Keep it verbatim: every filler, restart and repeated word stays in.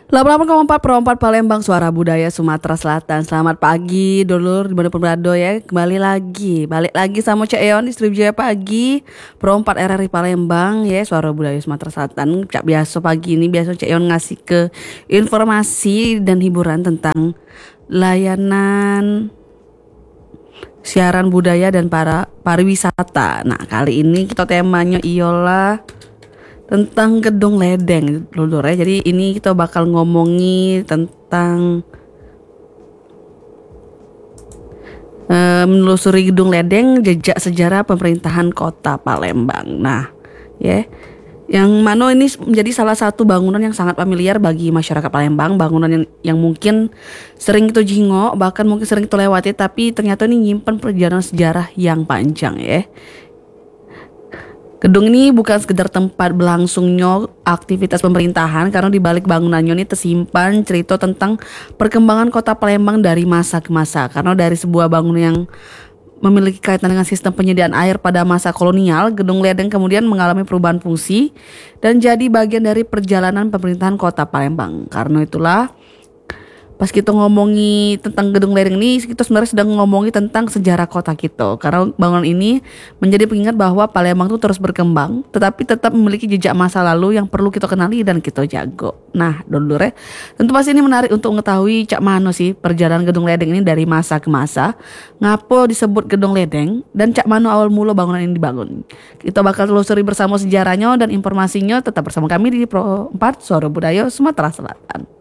delapan puluh delapan koma empat Pro empat Palembang, suara budaya Sumatera Selatan. Selamat pagi dulur dimanapun berada ya. Kembali lagi, balik lagi sama Cak Eon di Sriwijaya Pagi Pro empat R R I Palembang ya, suara budaya Sumatera Selatan. Cak biasa pagi ini, biasa Cak Eon ngasih ke informasi dan hiburan tentang layanan siaran budaya dan para pariwisata. Nah, kali ini kita temanya ialah tentang Gedung Ledeng, lulur ya. Jadi ini kita bakal ngomongi tentang uh, menelusuri Gedung Ledeng, jejak sejarah pemerintahan Kota Palembang. Nah, ya, yang mana ini menjadi salah satu bangunan yang sangat familiar bagi masyarakat Palembang, bangunan yang, yang mungkin sering kita jingok, bahkan mungkin sering kita lewati, tapi ternyata ini nyimpan perjalanan sejarah yang panjang ya. Gedung ini bukan sekedar tempat berlangsungnya aktivitas pemerintahan, karena di balik bangunannya ini tersimpan cerita tentang perkembangan Kota Palembang dari masa ke masa. Karena dari sebuah bangunan yang memiliki kaitan dengan sistem penyediaan air pada masa kolonial, Gedung Ledeng kemudian mengalami perubahan fungsi dan jadi bagian dari perjalanan pemerintahan Kota Palembang. Karena itulah pas kita ngomongi tentang Gedung Ledeng ini, kita sebenarnya sedang ngomongi tentang sejarah kota kita. Karena bangunan ini menjadi pengingat bahwa Palembang itu terus berkembang, tetapi tetap memiliki jejak masa lalu yang perlu kita kenali dan kita jago. Nah, dulur ya, tentu pasti ini menarik untuk mengetahui cak mano sih perjalanan Gedung Ledeng ini dari masa ke masa, ngapo disebut Gedung Ledeng, dan cak mano awal mula bangunan ini dibangun. Kita bakal telusuri bersama sejarahnya dan informasinya. Tetap bersama kami di Pro empat Suara Budaya Sumatera Selatan.